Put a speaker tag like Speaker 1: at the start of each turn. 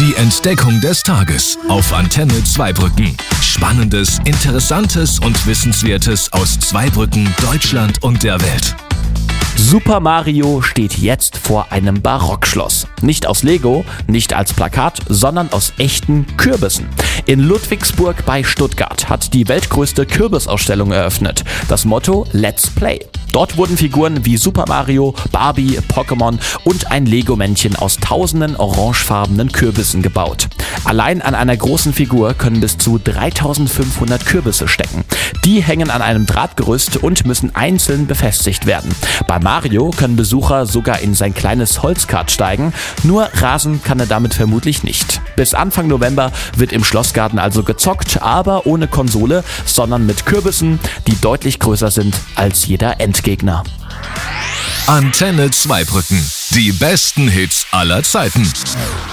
Speaker 1: Die Entdeckung des Tages auf Antenne Zweibrücken. Spannendes, Interessantes und Wissenswertes aus Zweibrücken, Deutschland und der Welt.
Speaker 2: Super Mario steht jetzt vor einem Barockschloss. Nicht aus Lego, nicht als Plakat, sondern aus echten Kürbissen. In Ludwigsburg bei Stuttgart hat die weltgrößte Kürbisausstellung eröffnet. Das Motto Let's Play. Dort wurden Figuren wie Super Mario, Barbie, Pokémon und ein Lego-Männchen aus tausenden orangefarbenen Kürbissen gebaut. Allein an einer großen Figur können bis zu 3500 Kürbisse stecken. Die hängen an einem Drahtgerüst und müssen einzeln befestigt werden. Bei Mario können Besucher sogar in sein kleines Holzkart steigen, nur rasen kann er damit vermutlich nicht. Bis Anfang November wird im Schlossgarten also gezockt, aber ohne Konsole, sondern mit Kürbissen, die deutlich größer sind als jeder Endgegner.
Speaker 1: Antenne Zweibrücken. Die besten Hits aller Zeiten.